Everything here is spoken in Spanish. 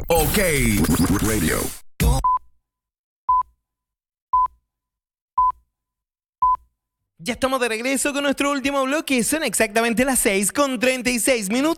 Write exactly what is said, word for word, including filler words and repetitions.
OK Radio. Ya estamos de regreso con nuestro último bloque. Son exactamente las seis con treinta y seis minutos.